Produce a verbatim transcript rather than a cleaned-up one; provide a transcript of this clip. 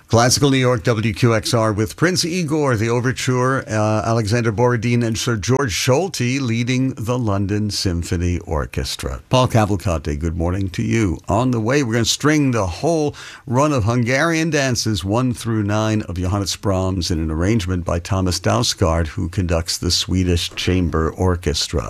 Classical New York, W Q X R with Prince Igor, the overture, uh, Alexander Borodin and Sir George Solti leading the London Symphony Orchestra. Paul Cavalcante, good morning to you. On the way, we're going to string the whole run of Hungarian dances, one through nine, of Johannes Brahms in an arrangement by Thomas Dausgaard, who conducts the Swedish Chamber Orchestra.